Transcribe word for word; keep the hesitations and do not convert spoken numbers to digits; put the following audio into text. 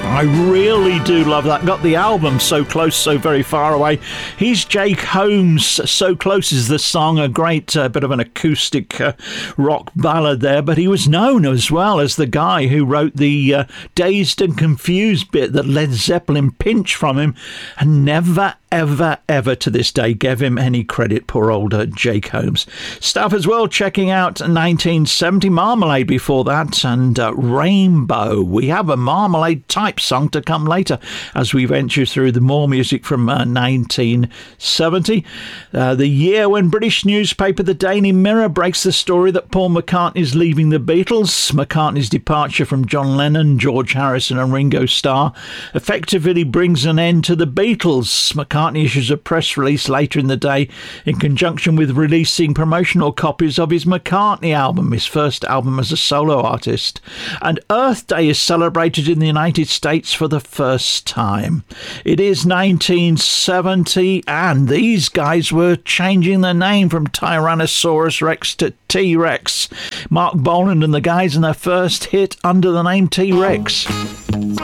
I really do love that. Got the album So Close, So Very Far Away. He's Jake Holmes. So Close is the song, a great uh, bit of an acoustic uh, rock ballad there, but he was known as well as the guy who wrote the uh, Dazed and Confused bit that Led Zeppelin pinched from him and never ever, ever to this day gave him any credit, poor old uh, Jake Holmes. Stuff as well, checking out nineteen seventy, Marmalade before that, and uh, Rainbow. We have a Marmalade type song to come later as we venture through the more music from uh, nineteen seventy. Uh, the year when British newspaper The Daily Mirror breaks the story that Paul McCartney is leaving the Beatles. McCartney's departure from John Lennon, George Harrison and Ringo Starr effectively brings an end to the Beatles. McCartney McCartney issues a press release later in the day in conjunction with releasing promotional copies of his McCartney album, his first album as a solo artist. And Earth Day is celebrated in the United States for the first time. It is nineteen seventy, and these guys were changing their name from Tyrannosaurus Rex to T-Rex. Mark Boland and the guys in their first hit under the name T-Rex.